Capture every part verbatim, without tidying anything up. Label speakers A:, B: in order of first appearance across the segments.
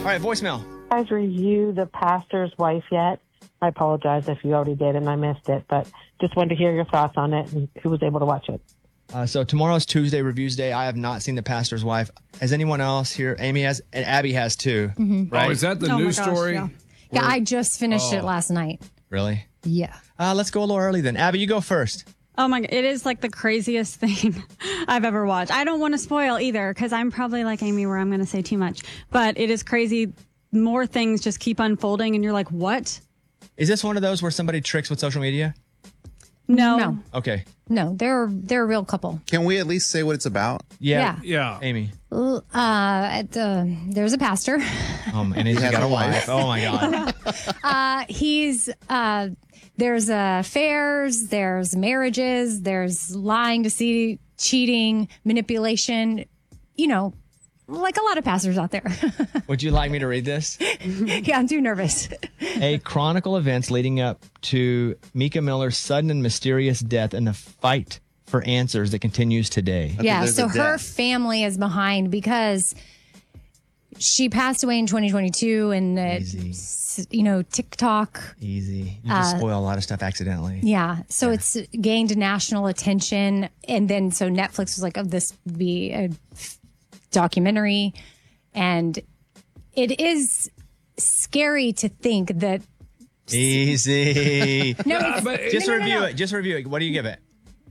A: All right, voicemail.
B: Guys, review The Pastor's Wife yet? I apologize if you already did and I missed it, but just wanted to hear your thoughts on it and who was able to watch it.
A: Uh, so tomorrow's Tuesday Reviews Day. I have not seen The Pastor's Wife. Has anyone else here? Amy has, and Abby has too.
C: Mm-hmm.
A: Right?
D: Oh, is that the
C: Oh my
D: news
C: gosh,
D: story?
C: yeah. Yeah, I just finished
D: Oh.
C: it last night.
A: Really?
C: Yeah.
A: Uh, let's go a little early then. Abby, you go first.
E: Oh my, it is like the craziest thing I've ever watched. I don't want to spoil either because I'm probably like Amy where I'm going to say too much, but it is crazy. More things just keep unfolding and you're like, what?
A: Is this one of those where somebody tricks with social media?
E: No.
C: No.
A: Okay.
C: No, they're they're a real couple.
F: Can we at least say what it's about?
A: Yeah.
D: Yeah.
A: Amy.
C: Uh, at, uh, there's a pastor.
A: Um, and he's
F: He has
A: got
F: a
A: a wife.
F: wife.
A: Oh my God.
C: Uh, he's uh, there's uh, affairs, there's marriages, there's lying, deceit, cheating, manipulation. You know, like a lot of pastors out there.
A: Would you like me to read this?
C: Yeah, I'm too nervous.
A: A chronicle events leading up to Mika Miller's sudden and mysterious death and the fight for answers that continues today.
C: Yeah,
F: there's
C: so
F: a
C: her
F: death.
C: family is behind because she passed away in twenty twenty-two, and uh,
A: Easy.
C: s- you know TikTok.
A: Easy. You just spoil a lot of stuff accidentally.
C: Yeah, so it's gained national attention, and then so Netflix was like, "Oh, this would be a documentary," and it is scary to think that.
A: Easy.
C: No, it's,
D: But
A: Just
C: no, no, no,
A: review
C: no.
A: it. Just review it. What do you give it?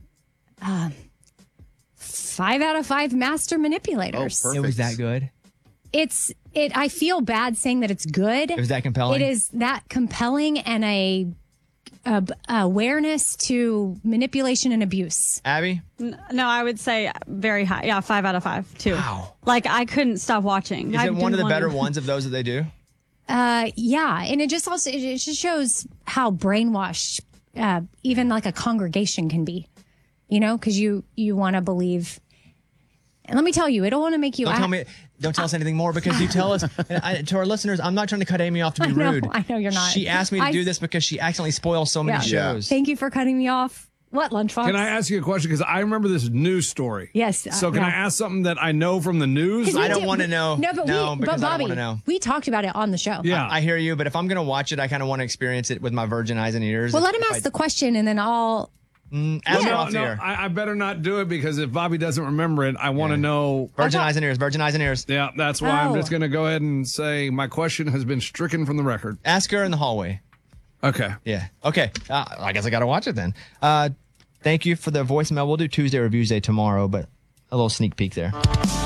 C: Five out of five master manipulators.
F: Oh,
A: It was
F: Perfect.
A: that good.
C: It's it. I feel bad saying that it's good.
A: It was that compelling.
C: It is that compelling and a, a b- awareness to manipulation and abuse.
A: Abby?
E: No, I would say very high. Yeah, five out of five, too.
A: Wow.
E: Like, I couldn't stop watching.
A: Is
E: I
A: it one
E: do
A: of the
E: wanna-
A: better ones of those that they do?
C: Uh, yeah, and it just also it, it just shows how brainwashed uh, even like a congregation can be. You know, because you you want to believe. And let me tell you, it'll want to make you.
A: Don't
C: I-
A: tell me. Don't tell us anything more because you tell us and I, to our listeners. I'm not trying to cut Amy off to be
C: I know,
A: rude.
C: I know you're not.
A: She asked me to
C: I-
A: do this because she accidentally spoils so many
C: Yeah.
A: shows.
C: Thank you for cutting me off. What, Lunchbox?
D: Can I ask you a question? Because I remember this news story.
C: Yes, uh,
D: So can
C: yeah.
D: I ask something that I know from the news?
C: 'Cause we
A: I don't
C: did-
A: wanna know.
C: No, but
A: No,
C: we,
A: because
C: but
A: I don't
C: Bobby,
A: wanna know.
C: we talked about it on the show.
D: Yeah.
A: I hear you, but if I'm going to watch it, I kind of want to experience it with my virgin eyes and ears.
C: Well,
A: If-
C: let him
A: if
C: ask
A: I-
C: the question, and then I'll.
A: Ask her
D: no,
A: off the
D: no,
A: air.
D: I, I better not do it because if Bobby doesn't remember it, I want to
A: Yeah.
D: know.
A: Virgin eyes and ears. Virgin eyes and ears.
D: Yeah, that's why I'm
C: Oh.
D: just going to go ahead and say my question has been stricken from the record.
A: Ask her in the hallway.
D: Okay.
A: Yeah. Okay. Uh, I guess I got to watch it then. Uh, thank you for the voicemail. We'll do Tuesday Reviews Day tomorrow, but a little sneak peek there.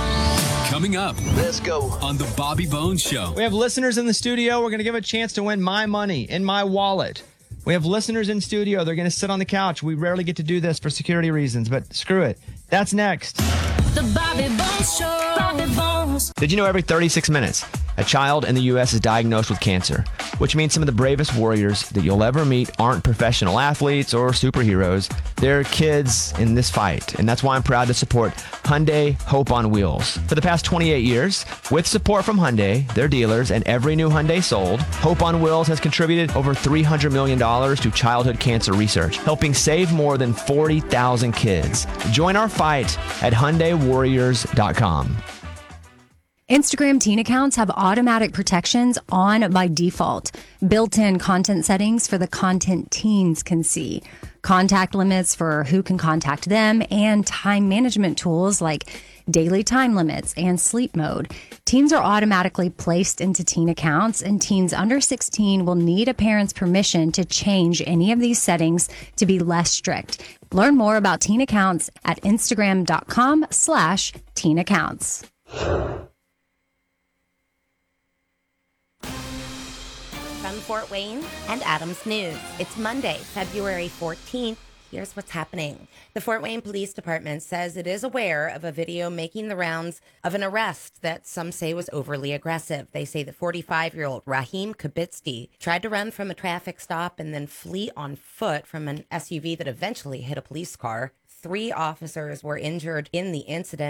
G: Coming up. Let's go. On the Bobby Bones Show.
A: We have listeners in the studio. We're going to give a chance to win my money in my wallet. We have listeners in studio. They're going to sit on the couch. We rarely get to do this for security reasons, but screw it. That's next.
H: The Bobby Bones Show. Bobby Bones.
A: Did you know every thirty-six minutes, a child in the U S is diagnosed with cancer, which means some of the bravest warriors that you'll ever meet aren't professional athletes or superheroes. They're kids in this fight, and that's why I'm proud to support Hyundai Hope on Wheels. For the past twenty-eight years, with support from Hyundai, their dealers, and every new Hyundai sold, Hope on Wheels has contributed over three hundred million dollars to childhood cancer research, helping save more than forty thousand kids. Join our fight at Hyundai Warriors dot com.
C: Instagram teen accounts have automatic protections on by default, built-in content settings for the content teens can see, contact limits for who can contact them, and time management tools like daily time limits and sleep mode. Teens are automatically placed into teen accounts, and teens under sixteen will need a parent's permission to change any of these settings to be less strict. Learn more about teen accounts at instagram.com slash teen accounts.
I: From Fort Wayne and Adams News. It's Monday, February fourteenth. Here's what's happening. The Fort Wayne Police Department says it is aware of a video making the rounds of an arrest that some say was overly aggressive. They say the forty-five-year-old Raheem Kabitsky tried to run from a traffic stop and then flee on foot from an S U V that eventually hit a police car. Three officers were injured in the incident.